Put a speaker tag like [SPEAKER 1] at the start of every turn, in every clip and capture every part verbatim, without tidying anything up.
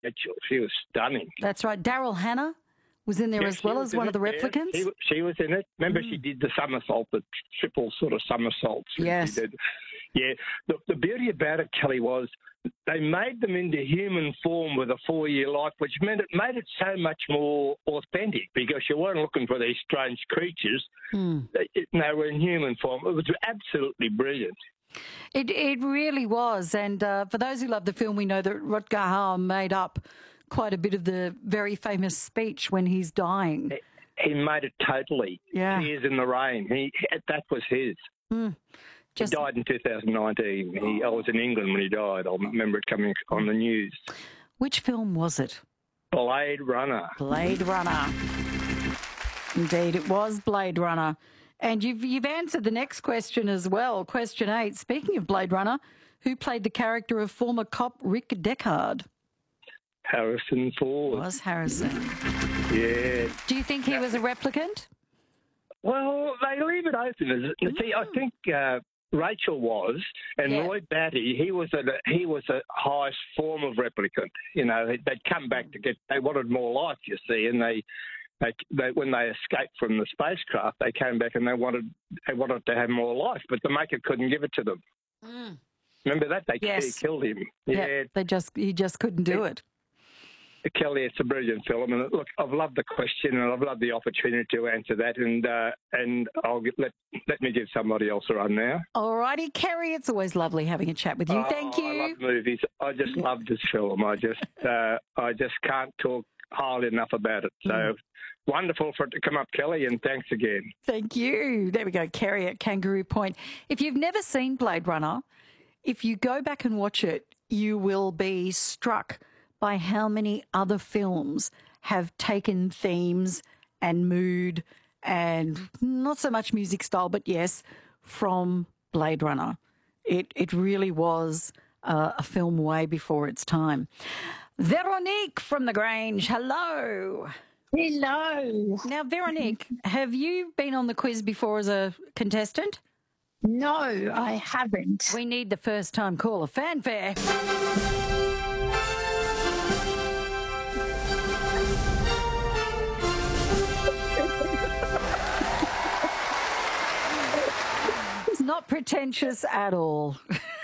[SPEAKER 1] Mitchell. She was stunning.
[SPEAKER 2] That's right. Daryl Hannah was in there
[SPEAKER 1] Yeah,
[SPEAKER 2] as
[SPEAKER 1] she
[SPEAKER 2] well
[SPEAKER 1] was
[SPEAKER 2] as
[SPEAKER 1] in
[SPEAKER 2] one
[SPEAKER 1] it,
[SPEAKER 2] of the
[SPEAKER 1] yeah.
[SPEAKER 2] replicants.
[SPEAKER 1] She, she was in it. Remember, she did the somersault, the triple sort of somersaults. she-
[SPEAKER 2] Yes.
[SPEAKER 1] She did. Yeah. The, the beauty about it, Kelly, was they made them into human form with a four-year life, which meant it made it so much more authentic because you weren't looking for these strange creatures.
[SPEAKER 2] Hmm.
[SPEAKER 1] They, they were in human form. It was absolutely brilliant.
[SPEAKER 2] It it really was. And uh, for those who love the film, we know that Rutger Hauer made up quite a bit of the very famous speech when he's dying.
[SPEAKER 1] He made it totally.
[SPEAKER 2] Yeah.
[SPEAKER 1] Tears in the Rain. He That was his.
[SPEAKER 2] Mm. Just,
[SPEAKER 1] He died in two thousand nineteen. He, I was in England when he died. I remember it coming on the news.
[SPEAKER 2] which film was it?
[SPEAKER 1] Blade Runner.
[SPEAKER 2] Blade Runner. Indeed, it was Blade Runner. And you've you've answered the next question as well. Question eight. Speaking of Blade Runner, who played the character of former cop Rick Deckard?
[SPEAKER 1] Harrison Ford.
[SPEAKER 2] Was Harrison.
[SPEAKER 1] Yeah.
[SPEAKER 2] Do you think he was a replicant?
[SPEAKER 1] Well, they leave it open. Is it? See, I think uh, Rachel was, and
[SPEAKER 2] Yeah.
[SPEAKER 1] Roy Batty, he was a he was a highest form of replicant. You know, they'd come back to get. They wanted more life, you see, and they. They, they, when they escaped from the spacecraft, they came back and they wanted they wanted to have more life, but the maker couldn't give it to them.
[SPEAKER 2] Mm.
[SPEAKER 1] Remember that? They
[SPEAKER 2] Yes.
[SPEAKER 1] killed him.
[SPEAKER 2] Yeah,
[SPEAKER 1] Yeah,
[SPEAKER 2] they just he just couldn't do it.
[SPEAKER 1] Kelly, it's a brilliant film, and look, I've loved the question and I've loved the opportunity to answer that, and uh, and I'll get, let let me give somebody else a run now.
[SPEAKER 2] All righty, Kerry, it's always lovely having a chat with you.
[SPEAKER 1] Oh,
[SPEAKER 2] Thank you.
[SPEAKER 1] I love movies. I just love this film. I just uh, I just can't talk highly enough about it. So.
[SPEAKER 2] Mm.
[SPEAKER 1] Wonderful for it to come up, Kelly, and thanks again.
[SPEAKER 2] Thank you. There we go, Kerry at Kangaroo Point. If you've never seen Blade Runner, if you go back and watch it, you will be struck by how many other films have taken themes and mood and not so much music style, but yes, from Blade Runner. It, it really was uh, a film way before its time. Veronique from The Grange, hello.
[SPEAKER 3] Hello.
[SPEAKER 2] Now, Veronique, have you been on the quiz before as a contestant?
[SPEAKER 3] No, I haven't.
[SPEAKER 2] We need the first time caller fanfare. It's not pretentious at all.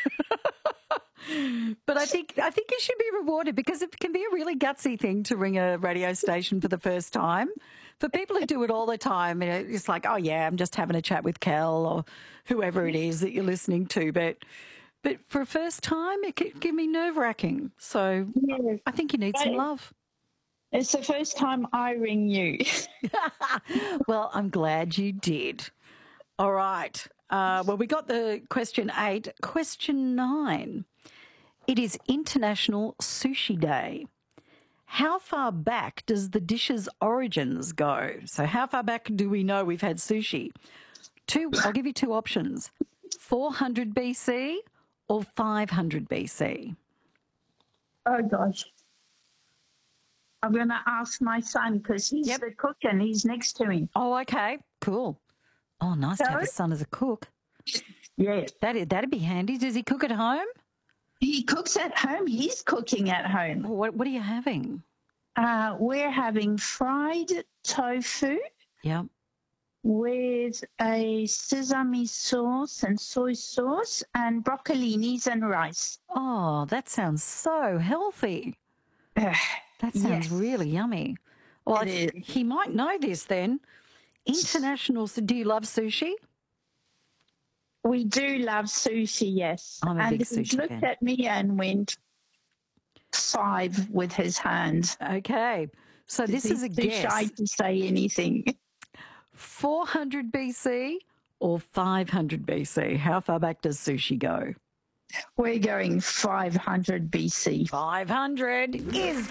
[SPEAKER 2] But I think I think you should be rewarded because it can be a really gutsy thing to ring a radio station for the first time. For people who do it all the time, it's like, oh yeah, I'm just having a chat with Kel or whoever it is that you're listening to. But but for a first time, it can, can be nerve wracking. So
[SPEAKER 3] Yes.
[SPEAKER 2] I think you need some love.
[SPEAKER 3] It's the first time I ring you.
[SPEAKER 2] Well, I'm glad you did. All right. Uh, well, we got the question eight. Question nine. It is International Sushi Day. How far back does the dish's origins go? So how far back do we know we've had sushi? Two. I'll give you two options. four hundred B C or five hundred B C?
[SPEAKER 3] Oh, gosh. I'm going to ask my son because he's
[SPEAKER 2] Yep.
[SPEAKER 3] the cook and he's next to me.
[SPEAKER 2] Oh, okay. Cool. Oh, nice to have a
[SPEAKER 3] Sorry?
[SPEAKER 2] son as a cook.
[SPEAKER 3] Yes.
[SPEAKER 2] That'd, that'd be handy. Does he cook at home?
[SPEAKER 3] He cooks at home. He's cooking at home.
[SPEAKER 2] Oh, what, what are you having?
[SPEAKER 3] Uh, we're having fried tofu
[SPEAKER 2] Yeah.
[SPEAKER 3] with a sesame sauce and soy sauce and broccolinis and rice.
[SPEAKER 2] Oh, that sounds so healthy.
[SPEAKER 3] Ugh,
[SPEAKER 2] That sounds
[SPEAKER 3] Yes.
[SPEAKER 2] really yummy. Well,
[SPEAKER 3] It
[SPEAKER 2] I th-
[SPEAKER 3] is.
[SPEAKER 2] he might know this then. International. Do you love sushi?
[SPEAKER 3] we do love sushi, yes.
[SPEAKER 2] I'm a
[SPEAKER 3] and
[SPEAKER 2] big
[SPEAKER 3] he
[SPEAKER 2] sushi
[SPEAKER 3] looked
[SPEAKER 2] fan.
[SPEAKER 3] at me and went five with his hand.
[SPEAKER 2] Okay. So this is a
[SPEAKER 3] Too shy
[SPEAKER 2] guess.
[SPEAKER 3] to say anything.
[SPEAKER 2] four hundred B C or five hundred B C? How far back does sushi go?
[SPEAKER 3] We're going five hundred B C.
[SPEAKER 2] five hundred is